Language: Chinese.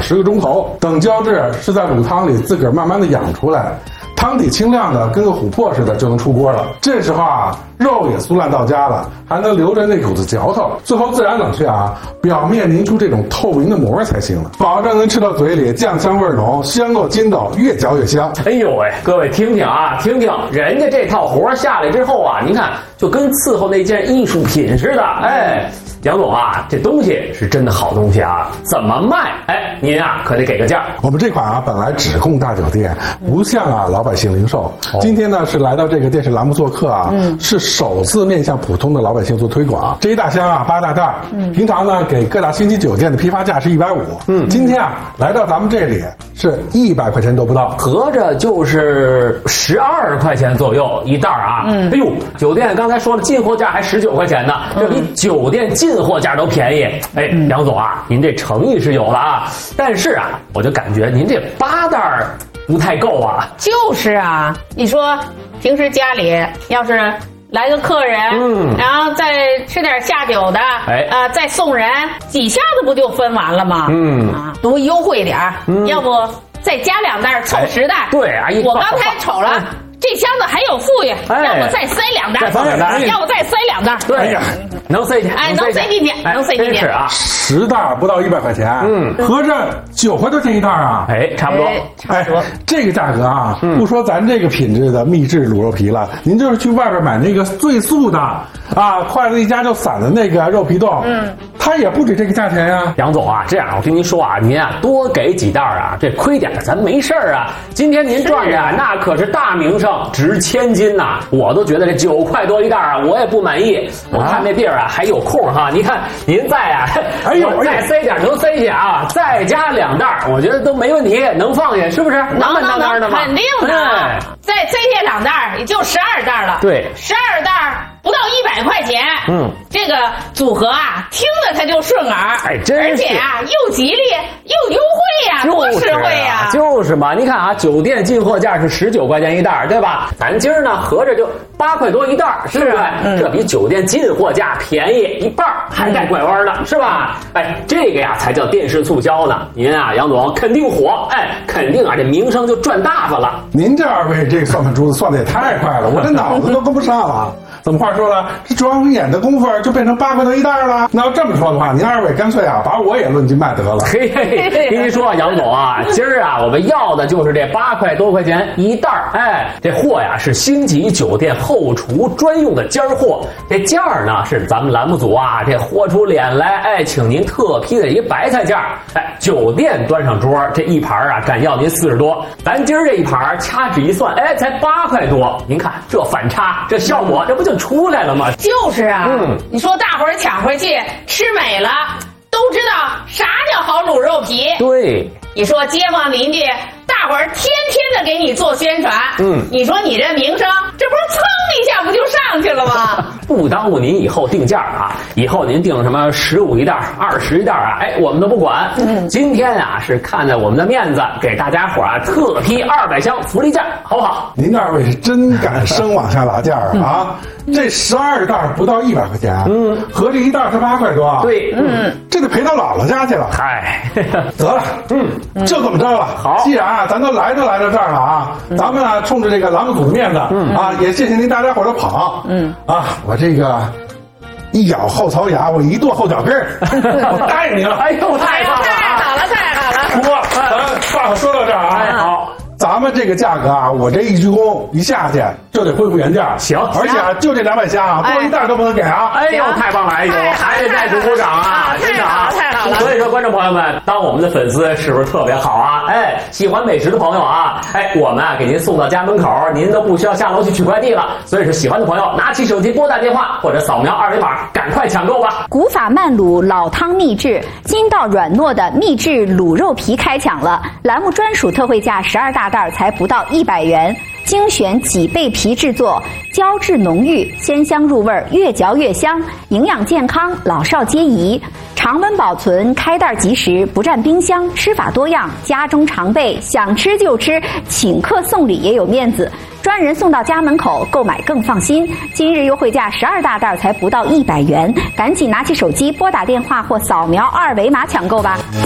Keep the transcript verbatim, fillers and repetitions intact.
十个钟头，等胶质是在卤汤里自个儿慢慢的养出来，汤底清亮的跟个琥珀似的就能出锅了。这时候啊，肉也酥烂到家了，还能留着那股子嚼头，最后自然冷却啊，表面凝出这种透明的膜才行了，保证能吃到嘴里酱香味浓，香够筋道，越嚼越香。 哎呦喂，各位听听啊，听听人家这套活下来之后啊，您看就跟伺候那件艺术品似的。哎，杨总啊，这东西是真的好东西啊，怎么卖？哎，您啊可得给个价。 我们这款啊本来只供大酒店，不向啊老百姓零售。哦、今天呢是来到这个电视栏目做客啊，嗯、是首次面向普通的老百姓做推广。这一大箱啊八大袋，嗯、平常呢给各大星级酒店的批发价是一百五，嗯，今天啊来到咱们这里是一百块钱都不到， 合着就是十二块钱左右一袋啊。嗯，哎呦，酒店刚才说了进货价还十九块钱呢，这比酒店进货价都便宜。哎，杨总啊，您这诚意是有了啊，但是啊，我就感觉您这八袋儿不太够啊。 就是啊，你说平时家里要是来个客人，嗯，然后再吃点下酒的，哎，啊、呃，再送人，几下子不就分完了吗？嗯，啊，多优惠点儿，嗯、要不再加两袋凑十袋？ 哎、对啊， 我刚才瞅了。哎这箱子还有富裕，哎、要不再塞两袋， 再放两袋， 要不再塞两袋。 对呀，能塞进去， 哎，能塞进去，哎、能塞进去。 是啊， 十袋不到一百块钱，嗯，合着九块多钱一袋啊， 哎，差不多， 哎，差不多。 哎、这个价格啊，嗯、不说咱这个品质的秘制卤肉皮了，您就是去外边买那个最素的啊，筷子一夹就散的那个肉皮冻，嗯，它也不止这个价钱呀。 杨总啊，这样我跟您说啊，您啊多给几袋啊，这亏点咱没事儿啊。今天您赚的啊，那可是大名声。值千金呐、啊！我都觉得这九块多一袋啊，我也不满意。我看那地儿啊还有空哈，你看您再啊，哎呦，再塞点能塞下啊，再加两袋，我觉得都没问题，能放下，是不是？ 能能能， 能肯定的。哎、再塞下两袋，也就十二袋了。 对， 十二袋不到一百块钱。嗯，这个组合啊，听着它就顺耳。 哎，真是。 而且啊，又吉利又优惠呀、啊，多实惠呀、啊！ 就是嘛，你看啊，酒店进货价是十九块钱一袋，对吧？咱今儿呢合着就八块多一袋，是不是？嗯、这比酒店进货价便宜一半，还带拐弯的，是吧？哎，这个呀才叫电视促销呢。您啊，杨总肯定火，哎，肯定啊这名声就赚大发了。 您这二位这个算盘珠子算的也太快了，我这脑子都跟不上了。怎么话说了？这转眼的功夫就变成八块多一袋了。那要这么说的话，您二位干脆啊，把我也论斤卖得了。 嘿嘿，跟您说，杨总啊，今儿啊，我们要的就是这八块多块钱一袋。哎，这货呀是星级酒店后厨专用的尖货。这价呢是咱们栏目组啊，这豁出脸来，哎，请您特批的一个白菜价。哎，酒店端上桌这一盘啊，敢要您四十多，咱今儿这一盘掐指一算，哎，才八块多。您看这反差，这效果，这不就出来了吗？ 就是啊，嗯，你说大伙儿抢回去吃美了，都知道啥叫好卤肉皮。 对， 你说街坊邻居大伙儿天天的给你做宣传，嗯，你说你这名声，这不是蹭一下不就上去了吗？ 不耽误您以后定价啊，以后您定什么十五一袋、二十一袋啊，哎，我们都不管。嗯，今天啊是看在我们的面子，给大家伙啊特批二百箱福利价，好不好？ 您二位是真敢生往下拉价啊！啊这十二袋不到一百块钱，嗯，合着一袋才八块多， 对，嗯， 这得赔到姥姥家去了。 嗨， 得了，嗯，就这么着了。好，既然啊，咱都来都来到这儿了啊，嗯、咱们呢冲着这个栏目组的面子，嗯啊，也谢谢您大家伙的捧，嗯啊，我这个一咬后槽牙，我一跺后脚跟儿，我答应您了。 哎呦，太好了， 太好了，太好了。 不过咱话可说到这儿啊， 哎好。 咱们这个价格啊，我这一鞠躬一下去就得恢复原价。 行， 而且啊，就这两百箱啊，多一袋都不能给啊！ 哎呦，太棒了！哎呦，还得再次鼓掌啊！真的啊， 太好了！ 所以说，观众朋友们，当我们的粉丝是不是特别好啊？哎，喜欢美食的朋友啊，哎，我们啊给您送到家门口，您都不需要下楼去取快递了。所以说，喜欢的朋友拿起手机拨打电话或者扫描二维码，赶快抢购吧！ 古法慢卤老汤秘制，筋道软糯的秘制卤肉皮开抢了，栏目专属特惠价十二大袋才不到一百元，精选几倍皮制作，胶质浓郁，鲜香入味，越嚼越香，营养健康，老少皆宜。常温保存，开袋即食，不占冰箱，吃法多样，家中常备，想吃就吃，请客送礼也有面子，专人送到家门口，购买更放心。今日优惠价十二大袋才不到一百元，赶紧拿起手机拨打电话或扫描二维码抢购吧。